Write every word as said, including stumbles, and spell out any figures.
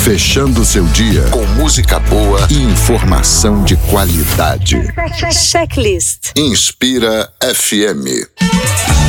Fechando seu dia com música boa e informação de qualidade. Checklist. Inspira F M.